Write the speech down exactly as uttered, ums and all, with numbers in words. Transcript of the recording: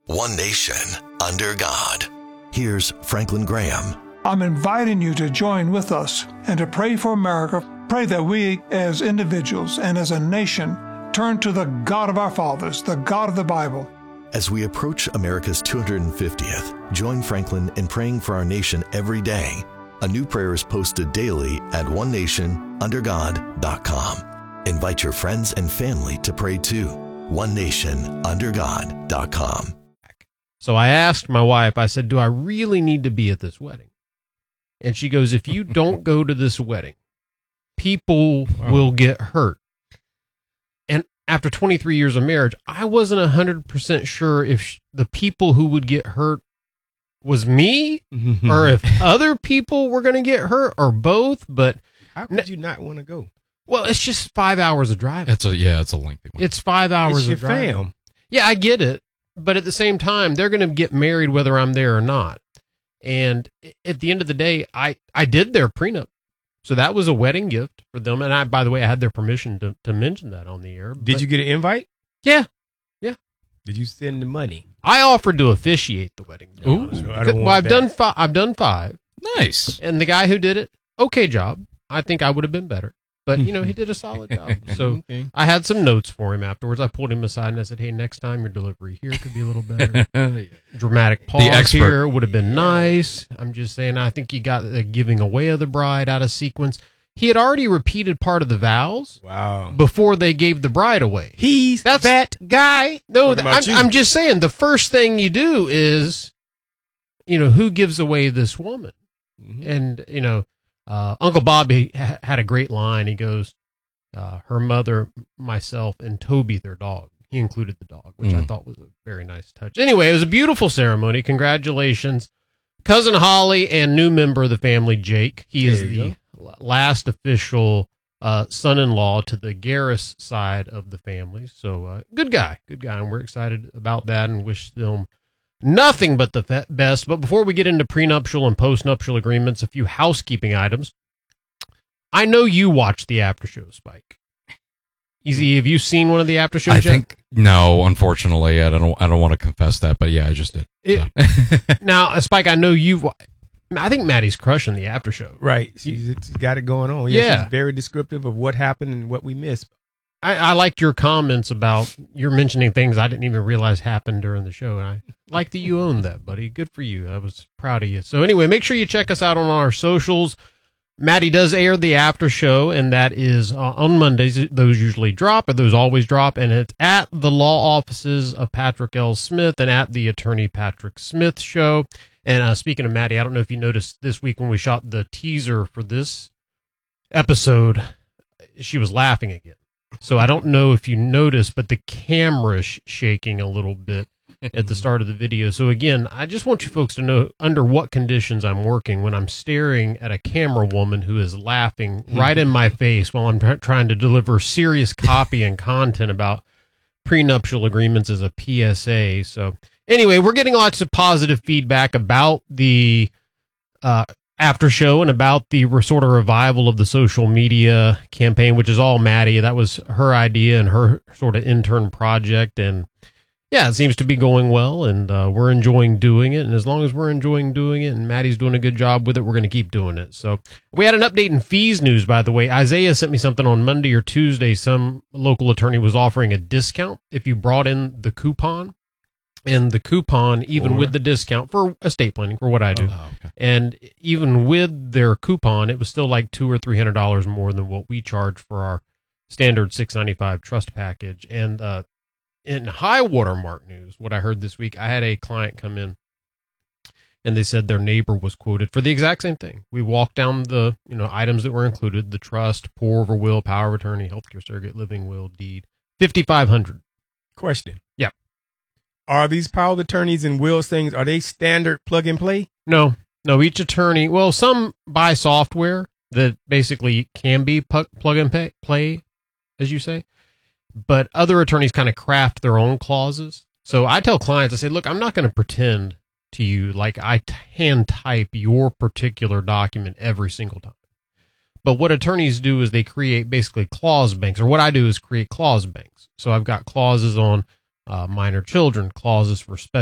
One nation, under God. Here's Franklin Graham. I'm inviting you to join with us and to pray for America. Pray that we as individuals and as a nation turn to the God of our fathers, the God of the Bible. As we approach America's two hundred fiftieth, join Franklin in praying for our nation every day. A new prayer is posted daily at one nation under god dot com. Invite your friends and family to pray too. one nation under god dot com. So I asked my wife, I said, do I really need to be at this wedding? And she goes, if you don't go to this wedding, people will get hurt. And after twenty-three years of marriage, I wasn't one hundred percent sure if sh- the people who would get hurt was me or if other people were going to get hurt or both. But how could you not want to go? Well, it's just five hours of driving. It's a, yeah, it's a lengthy one. It's five hours It's your of driving. fam. Yeah, I get it. But at the same time, they're going to get married whether I'm there or not. And at the end of the day, I, I did their prenup. So that was a wedding gift for them. And I, by the way, I had their permission to, to mention that on the air. Did but, you get an invite? Yeah. Yeah. Did you send the money? I offered to officiate the wedding. Ooh, I don't well, want I've that. done five. I've done five. Nice. And the guy who did it, okay job. I think I would have been better. But, you know, he did a solid job. So Okay. I had some notes for him afterwards. I pulled him aside and I said, hey, next time your delivery here could be a little better. Dramatic pause expert. here would have been nice. I'm just saying, I think you got the giving away of the bride out of sequence. He had already repeated part of the vows Wow. before they gave the bride away. He's That's- that guy. No, What th- about I'm, you? I'm just saying the first thing you do is, you know, who gives away this woman? Mhm. And, you know, uh, Uncle Bobby ha- had a great line. He goes, uh, her mother, myself, and Toby, their dog. He included the dog, which I Mm. thought was a very nice touch. Anyway, it was a beautiful ceremony. Congratulations. Cousin Holly and new member of the family, Jake. He is There the you l- last official uh, son-in-law to the Garris side of the family. So uh, good guy, good guy. And we're excited about that and wish them nothing but the fe- best. But before we get into prenuptial and postnuptial agreements, a few housekeeping items. I know you watched the after show, Spike. Easy, have you seen one of the after shows I yet? think no, unfortunately, I don't. I don't want to confess that, but yeah, I just did. It- So. Now, uh, Spike, I know you've. I think Maddie's crushing the after show. Right. She's, she's got it going on. Yeah, Yeah. She's very descriptive of what happened and what we missed. I, I liked your comments about you're mentioning things I didn't even realize happened during the show. And I like that you owned that, buddy. Good for you. I was proud of you. So anyway, make sure you check us out on our socials. Maddie does air the after show, and that is uh, on Mondays. Those usually drop, or those always drop, and it's at the law offices of Patrick L. Smith and at the Attorney Patrick Smith Show. And uh, speaking of Maddie, I don't know if you noticed this week when we shot the teaser for this episode, she was laughing again. So I don't know if you noticed, but the camera's shaking a little bit at the start of the video. So again, I just want you folks to know under what conditions I'm working when I'm staring at a camera woman who is laughing right in my face while I'm tr- trying to deliver serious copy and content about prenuptial agreements as a P S A. So anyway, we're getting lots of positive feedback about the uh, after show and about the re- sort of revival of the social media campaign, which is all Maddie. That was her idea and her sort of intern project. And yeah, it seems to be going well, and uh, we're enjoying doing it. And as long as we're enjoying doing it and Maddie's doing a good job with it, we're going to keep doing it. So we had an update in fees news, by the way. Isaiah sent me something on Monday or Tuesday. Some local attorney was offering a discount if you brought in the coupon. And the coupon, even For? with the discount for estate planning, for what I do, Oh, okay. and even with their coupon, it was still like two or three hundred dollars more than what we charge for our standard six ninety five trust package. And uh, in high watermark news, what I heard this week, I had a client come in, and they said their neighbor was quoted for the exact same thing. We walked down the you know items that were included: the trust, pour over will, power of attorney, healthcare surrogate, living will, deed, fifty five hundred. Question. Yeah. Are these power of attorneys and wills things, are they standard plug and play? No, no, each attorney, well, some buy software that basically can be pu- plug and pay, play, as you say, but other attorneys kind of craft their own clauses. So I tell clients, I say, look, I'm not going to pretend to you like I t- hand type your particular document every single time. But what attorneys do is they create basically clause banks, or what I do is create clause banks. So I've got clauses on uh, minor children, clauses for special